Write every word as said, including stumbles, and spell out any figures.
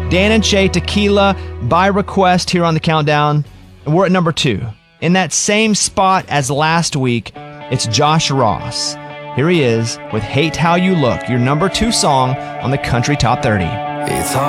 Dan and Shay, Tequila, by request here on the Countdown. And we're at number two. In that same spot as last week, it's Josh Ross. Here he is with Hate How You Look, your number two song on the Country Top thirty. It's